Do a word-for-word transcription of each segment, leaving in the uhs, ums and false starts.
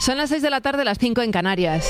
Son las seis de la tarde, las cinco en Canarias.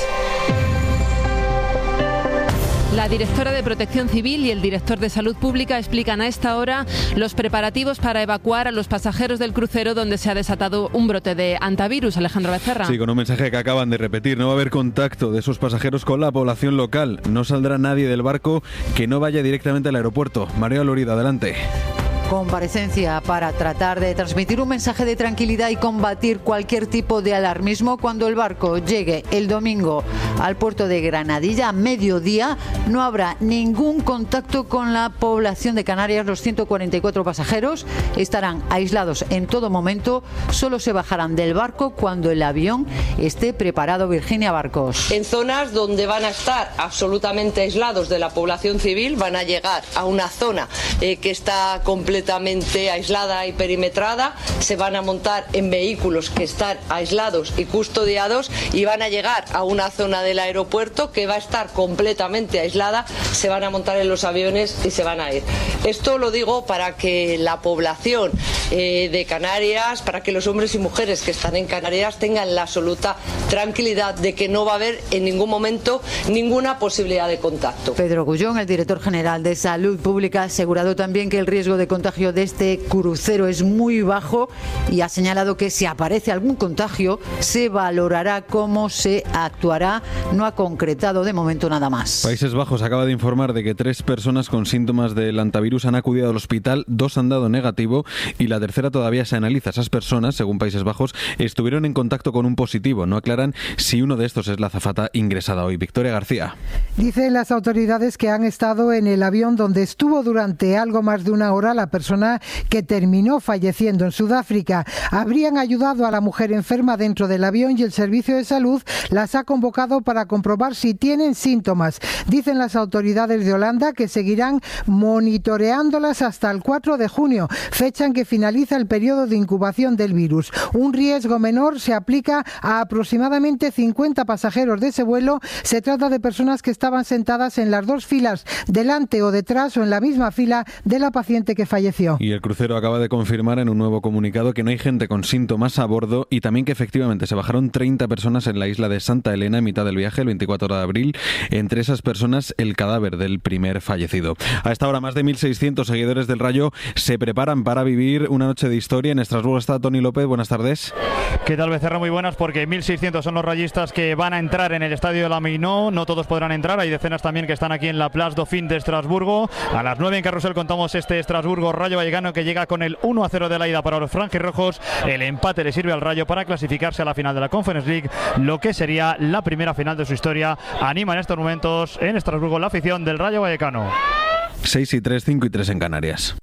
La directora de Protección Civil y el director de Salud Pública explican a esta hora los preparativos para evacuar a los pasajeros del crucero donde se ha desatado un brote de hantavirus. Alejandro Becerra. Sí, con un mensaje que acaban de repetir. No va a haber contacto de esos pasajeros con la población local. No saldrá nadie del barco que no vaya directamente al aeropuerto. María Lorida, adelante. Comparecencia para tratar de transmitir un mensaje de tranquilidad y combatir cualquier tipo de alarmismo cuando el barco llegue el domingo al puerto de Granadilla a mediodía. No habrá ningún contacto con la población de Canarias. Los ciento cuarenta y cuatro pasajeros estarán aislados en todo momento. Solo se bajarán del barco cuando el avión esté preparado. Virginia Barcos. En zonas donde van a estar absolutamente aislados de la población civil, van a llegar a una zona eh, que está completamente completamente aislada y perimetrada, se van a montar en vehículos que están aislados y custodiados y van a llegar a una zona del aeropuerto que va a estar completamente aislada, se van a montar en los aviones y se van a ir. Esto lo digo para que la población eh, de Canarias, para que los hombres y mujeres que están en Canarias tengan la absoluta tranquilidad de que no va a haber en ningún momento ninguna posibilidad de contacto. Pedro Gullón, el director general de Salud Pública, ha asegurado también que el riesgo de contagio de este crucero es muy bajo y ha señalado que si aparece algún contagio se valorará cómo se actuará. No ha concretado de momento nada más. Países Bajos acaba de informar de que tres personas con síntomas del hantavirus han acudido al hospital, dos han dado negativo y la tercera todavía se analiza. Esas personas, según Países Bajos, estuvieron en contacto con un positivo. No aclaran si uno de estos es la azafata ingresada hoy. Victoria García. Dicen las autoridades que han estado en el avión donde estuvo durante algo más de una hora la persona que terminó falleciendo en Sudáfrica. Habrían ayudado a la mujer enferma dentro del avión y el Servicio de Salud las ha convocado para comprobar si tienen síntomas. Dicen las autoridades de Holanda que seguirán monitoreándolas hasta el cuatro de junio, fecha en que finaliza el periodo de incubación del virus. Un riesgo menor se aplica a aproximadamente cincuenta pasajeros de ese vuelo. Se trata de personas que estaban sentadas en las dos filas, delante o detrás o en la misma fila de la paciente que falleció. Y el crucero acaba de confirmar en un nuevo comunicado que no hay gente con síntomas a bordo y también que efectivamente se bajaron treinta personas en la isla de Santa Elena en mitad del viaje el veinticuatro de abril. Entre esas personas el cadáver del primer fallecido. A esta hora más de mil seiscientos seguidores del Rayo se preparan para vivir una noche de historia. En Estrasburgo está Toni López. Buenas tardes. ¿Qué tal, Becerra? Muy buenas, porque mil seiscientos son los rayistas que van a entrar en el estadio de la Mainó. No todos podrán entrar, hay decenas también que están aquí en la Place Dauphine de Estrasburgo. A las nueve en Carrusel contamos este Estrasburgo Rayo Vallecano que llega con el uno a cero de la ida para los franjirrojos. El empate le sirve al Rayo para clasificarse a la final de la Conference League, lo que sería la primera final de su historia. Anima en estos momentos en Estrasburgo la afición del Rayo Vallecano. seis y tres, cinco y tres en Canarias.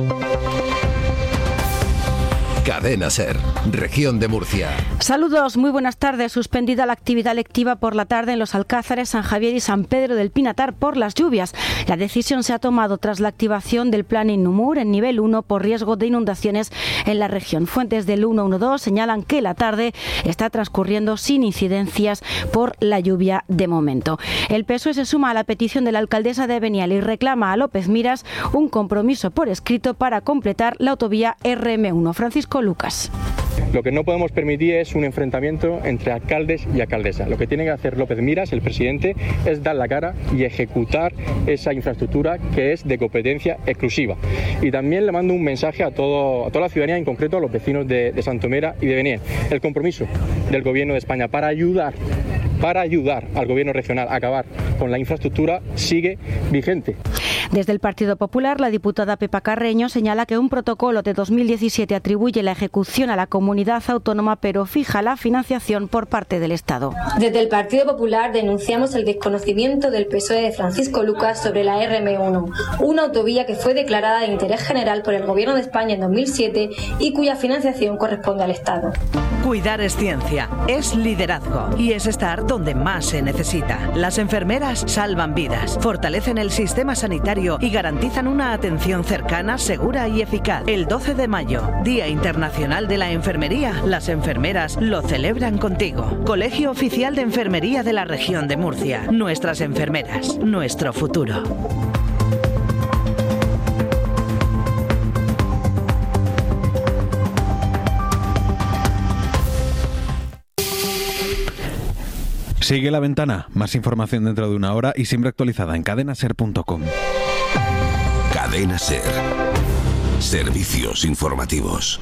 Cadena SER, Región de Murcia. Saludos, muy buenas tardes. Suspendida la actividad lectiva por la tarde en los Alcázares, San Javier y San Pedro del Pinatar por las lluvias. La decisión se ha tomado tras la activación del plan Innumur en nivel uno por riesgo de inundaciones en la región. Fuentes del ciento doce señalan que la tarde está transcurriendo sin incidencias por la lluvia de momento. El P S O E se suma a la petición de la alcaldesa de Benial y reclama a López Miras un compromiso por escrito para completar la autovía R M uno. Francisco Lucas. Lo que no podemos permitir es un enfrentamiento entre alcaldes y alcaldesa. Lo que tiene que hacer López Miras, el presidente, es dar la cara y ejecutar esa infraestructura que es de competencia exclusiva. Y también le mando un mensaje a, todo, a toda la ciudadanía, en concreto a los vecinos de, de Santomera y de Beniel. El compromiso del Gobierno de España para ayudar, para ayudar al Gobierno regional a acabar con la infraestructura sigue vigente. Desde el Partido Popular, la diputada Pepa Carreño señala que un protocolo de dos mil diecisiete atribuye la ejecución a la comunidad autónoma, pero fija la financiación por parte del Estado. Desde el Partido Popular denunciamos el desconocimiento del P S O E de Francisco Lucas sobre la R M uno, una autovía que fue declarada de interés general por el Gobierno de España en dos mil siete y cuya financiación corresponde al Estado. Cuidar es ciencia, es liderazgo y es estar donde más se necesita. Las enfermeras salvan vidas, fortalecen el sistema sanitario y garantizan una atención cercana, segura y eficaz. El doce de mayo, Día Internacional de la Enfermería, las enfermeras lo celebran contigo. Colegio Oficial de Enfermería de la Región de Murcia. Nuestras enfermeras, nuestro futuro. Sigue La Ventana. Más información dentro de una hora y siempre actualizada en cadena ser punto com. Cadena Ser. Servicios informativos.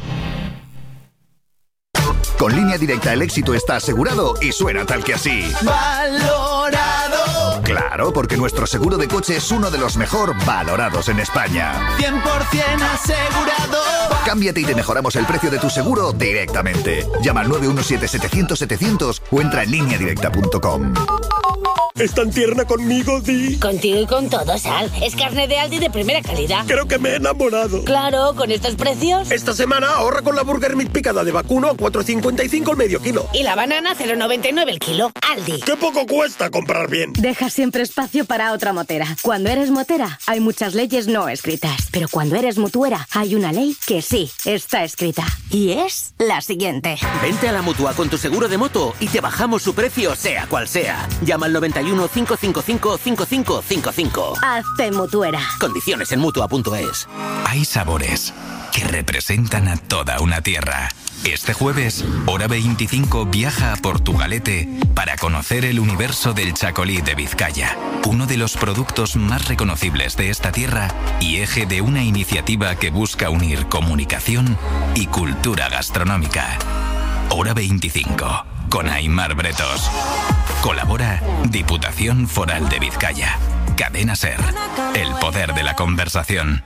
Con Línea Directa el éxito está asegurado y suena tal que así. ¡Valorado! Claro, porque nuestro seguro de coche es uno de los mejor valorados en España. cien por ciento asegurado. Cámbiate y te mejoramos el precio de tu seguro directamente. Llama al nueve uno siete setecientos setecientos o entra en línea directa punto com. ¿Es tan tierna conmigo, Di? Contigo y con todo, Sal. Es carne de Aldi de primera calidad. Creo que me he enamorado. Claro, con estos precios. Esta semana ahorra con la Burger Meat picada de vacuno a cuatro cincuenta y cinco el medio kilo. Y la banana cero noventa y nueve el kilo. Aldi. ¡Qué poco cuesta comprar bien! Deja siempre espacio para otra motera. Cuando eres motera, hay muchas leyes no escritas. Pero cuando eres mutuera, hay una ley que sí está escrita. Y es la siguiente. Vente a la Mutua con tu seguro de moto y te bajamos su precio, sea cual sea. Llama al noventa y uno, cinco cinco cinco, cinco cinco cinco cinco. Hazte mutuera. Condiciones en mutua punto es. Hay sabores que representan a toda una tierra. Este jueves, Hora veinticinco viaja a Portugalete para conocer el universo del chacolí de Vizcaya, uno de los productos más reconocibles de esta tierra y eje de una iniciativa que busca unir comunicación y cultura gastronómica. Hora veinticinco, con Aimar Bretos. Colabora Diputación Foral de Vizcaya. Cadena Ser, el poder de la conversación.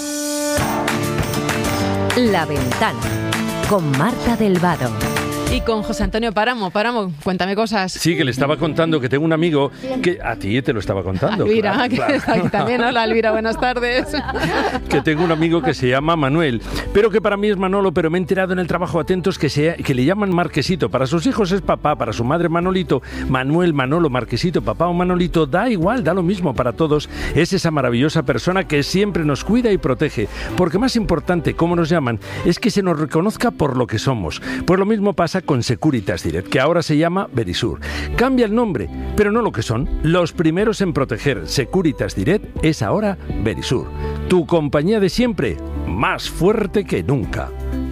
La Ventana, con Marta del Vado. Y con José Antonio Páramo. Páramo, cuéntame cosas. Sí, que le estaba contando que tengo un amigo que a ti te lo estaba contando. Elvira, claro, que claro. está aquí también. Hola, Elvira, buenas tardes. Que tengo un amigo que se llama Manuel, pero que para mí es Manolo, pero me he enterado en el trabajo atentos que, se, que le llaman Marquesito. Para sus hijos es papá, para su madre Manolito. Manuel, Manolo, Marquesito, papá o Manolito, da igual, da lo mismo para todos. Es esa maravillosa persona que siempre nos cuida y protege. Porque más importante, como nos llaman, es que se nos reconozca por lo que somos. Pues lo mismo pasa con Securitas Direct, que ahora se llama Verisur. Cambia el nombre, pero no lo que son. Los primeros en proteger. Securitas Direct es ahora Verisur. Tu compañía de siempre, más fuerte que nunca.